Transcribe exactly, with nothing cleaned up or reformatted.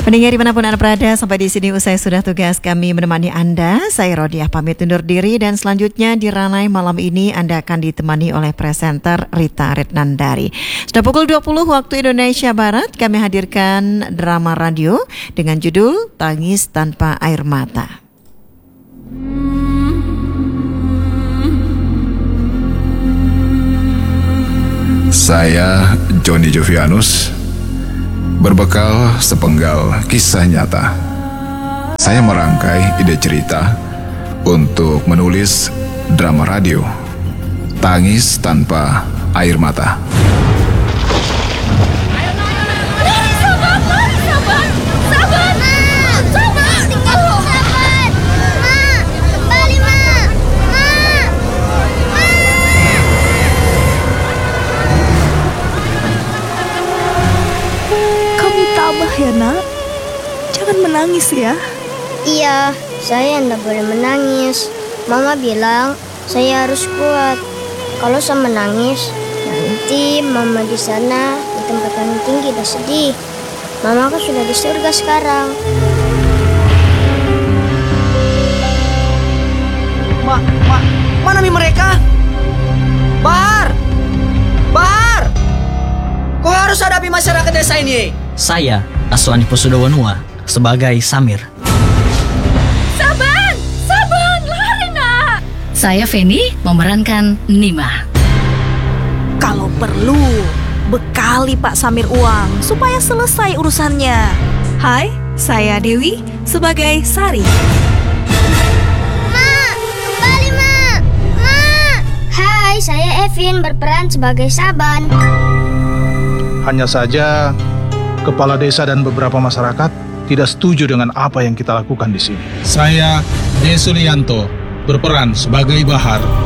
Pendengar dimanapun Anda berada, sampai di sini usai sudah tugas kami menemani Anda. Saya Rodiah pamit undur diri dan selanjutnya di Ranai malam ini Anda akan ditemani oleh presenter Rita Retnandari. Sudah pukul dua puluh waktu Indonesia Barat, kami hadirkan drama radio dengan judul Tangis Tanpa Air Mata. Saya Johnny Jovianus, berbekal sepenggal kisah nyata. Saya merangkai ide cerita untuk menulis drama radio Tangis Tanpa Air Mata. Ya nak, jangan menangis ya. Iya, saya tidak boleh menangis. Mama bilang saya harus kuat. Kalau saya menangis, nanti mama di sana di tempat yang tinggi dan sedih. Mama kan sudah di surga sekarang. Ma, ma, mana mi mereka? Bar, bar. Kau harus hadapi masyarakat desa ini. Saya Aswani Posudawanua sebagai Samir. Saban! Saban! Lari nak! Saya Feni memerankan Nima. Kalau perlu, bekali Pak Samir uang supaya selesai urusannya. Hai, saya Dewi sebagai Sari. Ma, kembali Ma! Ma! Hai, saya Evin berperan sebagai Saban. Hanya saja kepala desa dan beberapa masyarakat tidak setuju dengan apa yang kita lakukan di sini. Saya De Sulianto berperan sebagai Bahar.